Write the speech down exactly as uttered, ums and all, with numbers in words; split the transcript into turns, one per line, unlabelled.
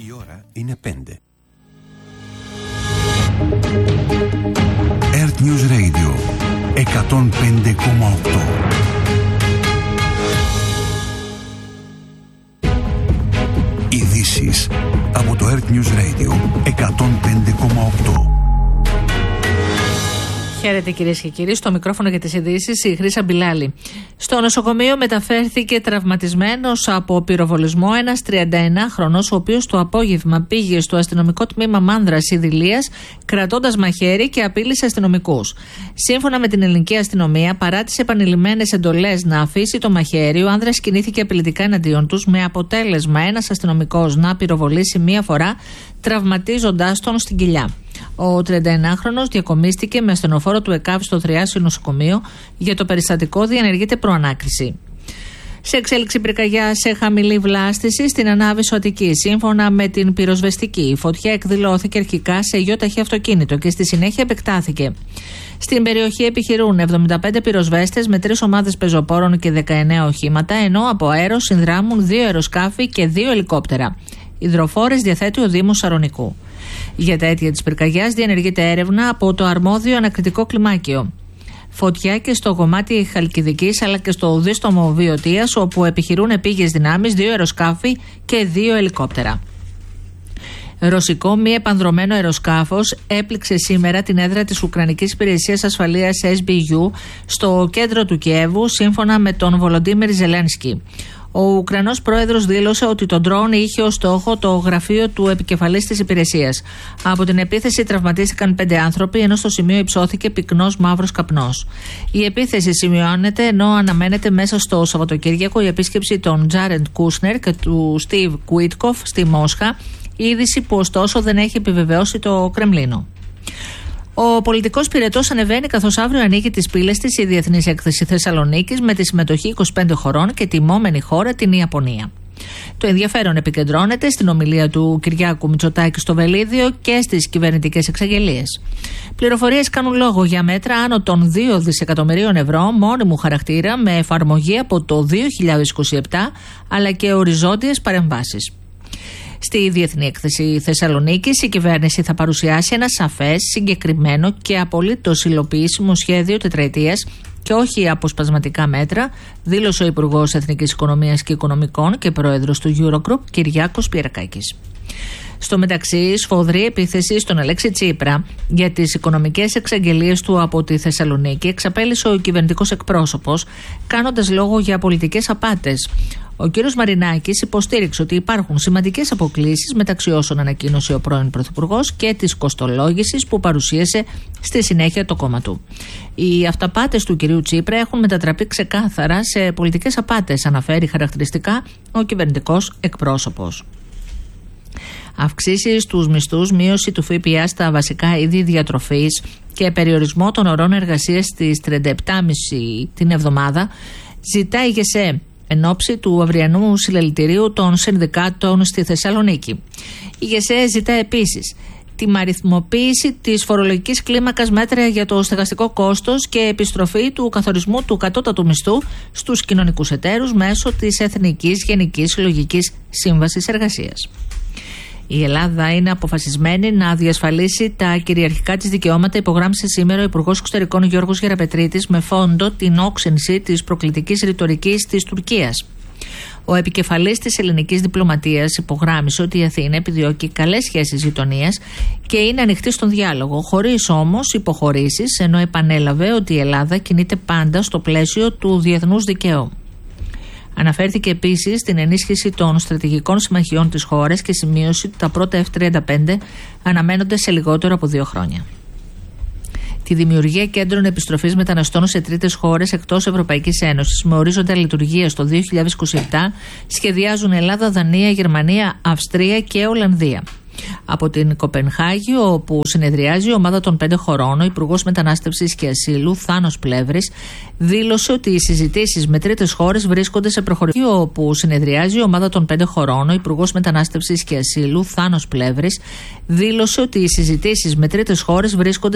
Η ώρα είναι πέντε. Earth News Radio εκατόν πέντε κόμμα οκτώ. Ειδήσεις από το Earth News Radio εκατόν πέντε κόμμα οκτώ.
Χαίρετε κυρίες και κύριοι, στο μικρόφωνο για τις ειδήσεις η Χρύσα Μπιλάλη. Στο νοσοκομείο μεταφέρθηκε τραυματισμένος από πυροβολισμό ένας τριανταενάχρονος, ο οποίος το απόγευμα πήγε στο αστυνομικό τμήμα Μάνδρας Ιδηλίας κρατώντας μαχαίρι και απείλησε αστυνομικούς. Σύμφωνα με την ελληνική αστυνομία, παρά τις επανειλημμένες εντολές να αφήσει το μαχαίρι, ο άνδρας κινήθηκε απειλητικά εναντίον τους, με αποτέλεσμα ένας αστυνομικός να πυροβολήσει μία φορά, τραυματίζοντάς τον στην κοιλιά. Ο τριανταενάχρονος διακομίστηκε με ασθενοφόρο του ΕΚΑΒ στο Θριάσιο νοσοκομείο. Για το περιστατικό διενεργείται προανάκριση. Σε εξέλιξη πυρκαγιά σε χαμηλή βλάστηση στην Ανάβησο Αττικής. Σύμφωνα με την πυροσβεστική, η φωτιά εκδηλώθηκε αρχικά σε γιοταχή αυτοκίνητο και στη συνέχεια επεκτάθηκε. Στην περιοχή επιχειρούν εβδομήντα πέντε πυροσβέστες με τρεις ομάδες πεζοπόρων και δεκαεννέα οχήματα, ενώ από αέρος συνδράμουν δύο αεροσκάφη και δύο ελικόπτερα. Υδροφόρες διαθέτει ο Δήμος Σαρονικού. Για τα αίτια της πυρκαγιάς διενεργείται έρευνα από το αρμόδιο ανακριτικό κλιμάκιο. Φωτιά και στο κομμάτι Χαλκιδικής αλλά και στο δίστομο Βιωτίας, όπου επιχειρούν επίγειες δυνάμεις, δύο αεροσκάφη και δύο ελικόπτερα. Ρωσικό μη επανδρωμένο αεροσκάφος έπληξε σήμερα την έδρα της Ουκρανικής Υπηρεσίας Ασφαλείας ες μπι γιου στο κέντρο του Κιέβου, σύμφωνα με τον Βολοντίμιρ Ζελένσκι. Ο Ουκρανός πρόεδρος δήλωσε ότι το ντρόουν είχε ως στόχο το γραφείο του επικεφαλής της υπηρεσίας. Από την επίθεση τραυματίστηκαν πέντε άνθρωποι, ενώ στο σημείο υψώθηκε πυκνός μαύρος καπνός. Η επίθεση σημειώνεται ενώ αναμένεται μέσα στο Σαββατοκύριακο η επίσκεψη των Τζάρεντ Κούσνερ και του Στίβ Κουίτκοφ στη Μόσχα, είδηση που ωστόσο δεν έχει επιβεβαιώσει το Κρεμλίνο. Ο πολιτικός πυρετός ανεβαίνει, καθώς αύριο ανοίγει τις πύλες της η Διεθνής Έκθεση Θεσσαλονίκης με τη συμμετοχή είκοσι πέντε χωρών και τιμόμενη χώρα την Ιαπωνία. Το ενδιαφέρον επικεντρώνεται στην ομιλία του Κυριάκου Μητσοτάκη στο Βελίδιο και στις κυβερνητικές εξαγγελίες. Πληροφορίες κάνουν λόγο για μέτρα άνω των δύο δισεκατομμυρίων ευρώ μόνιμου χαρακτήρα με εφαρμογή από το δύο χιλιάδες είκοσι επτά, αλλά και οριζόντιες παρεμβάσεις. Στη Διεθνή Έκθεση Θεσσαλονίκης η κυβέρνηση θα παρουσιάσει ένα σαφές, συγκεκριμένο και απολύτως υλοποιήσιμο σχέδιο τετραετίας και όχι αποσπασματικά μέτρα, δήλωσε ο Υπουργός Εθνικής Οικονομίας και Οικονομικών και πρόεδρος του Eurogroup, Κυριάκος Πιερακάκης. Στο μεταξύ, σφοδρή επίθεση στον Αλέξη Τσίπρα για τις οικονομικές εξαγγελίες του από τη Θεσσαλονίκη εξαπέλυσε ο κυβερνητικός εκπρόσωπος, κάνοντας λόγο για πολιτικές απάτες. Ο κ. Μαρινάκης υποστήριξε ότι υπάρχουν σημαντικές αποκλίσεις μεταξύ όσων ανακοίνωσε ο πρώην Πρωθυπουργός και της κοστολόγησης που παρουσίασε στη συνέχεια το κόμμα του. Οι αυταπάτες του κ. Τσίπρα έχουν μετατραπεί ξεκάθαρα σε πολιτικές απάτες, αναφέρει χαρακτηριστικά ο κυβερνητικός εκπρόσωπος. Αυξήσεις στους μισθούς, μείωση του ΦΠΑ στα βασικά είδη διατροφής και περιορισμό των ωρών εργασίας στις τριάντα επτά κόμμα πέντε την εβδομάδα ζητάει η ΓΕΣΕ εν ώψη του αυριανού συλλαλητηρίου των συνδικάτων στη Θεσσαλονίκη. Η ΓΕΣΕ ζητά επίσης τη αριθμοποίηση της φορολογικής κλίμακας μέτρα για το στεγαστικό κόστος και επιστροφή του καθορισμού του κατώτατου μισθού στους κοινωνικούς εταίρους μέσω της Εθνικής Γενικής Συλλογικής Σύμβασης Εργασίας. Η Ελλάδα είναι αποφασισμένη να διασφαλίσει τα κυριαρχικά της δικαιώματα, υπογράμμισε σήμερα ο Υπουργός Εξωτερικών Γιώργος Γεραπετρίτης με φόντο την όξυνση της προκλητικής ρητορικής της Τουρκίας. Ο επικεφαλής της ελληνικής διπλωματίας υπογράμμισε ότι η Αθήνα επιδιώκει καλές σχέσεις γειτονίας και είναι ανοιχτή στον διάλογο, χωρίς όμως υποχωρήσεις, ενώ επανέλαβε ότι η Ελλάδα κινείται πάντα στο πλαίσιο του διεθνούς δικαίου. Αναφέρθηκε επίσης στην ενίσχυση των στρατηγικών συμμαχιών της χώρας και σημείωσε ότι τα πρώτα εφ τριάντα πέντε αναμένονται σε λιγότερο από δύο χρόνια. Τη δημιουργία κέντρων επιστροφής μεταναστών σε τρίτες χώρες εκτός Ευρωπαϊκής Ένωσης με ορίζοντα λειτουργία στο δύο χιλιάδες είκοσι επτά σχεδιάζουν Ελλάδα, Δανία, Γερμανία, Αυστρία και Ολλανδία. Από την Κοπενχάγη, όπου συνεδριάζει η ομάδα των πέντε χωρών, ο Υπουργός Μετανάστευσης και Ασύλου, Θάνος Πλεύρης, δήλωσε ότι οι συζητήσεις με τρίτες χώρες βρίσκονται σε προχωρημένη. Όπου συνεδριάζει η ομάδα των πέντε χωρών, ο Υπουργός Μετανάστευσης και Ασύλου, Θάνος Πλεύρης, δήλωσε ότι οι συζητήσεις με τρίτες χώρες βρίσκονται